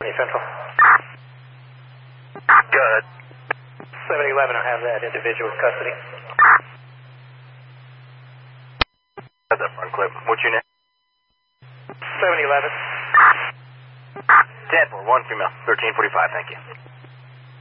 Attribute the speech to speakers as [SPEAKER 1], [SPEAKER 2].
[SPEAKER 1] Central.
[SPEAKER 2] Good.
[SPEAKER 1] 711 will have that individual in custody.
[SPEAKER 2] That's that front clip. What's your name?
[SPEAKER 1] 711.
[SPEAKER 2] 10-4, 1 female, 1345, thank you.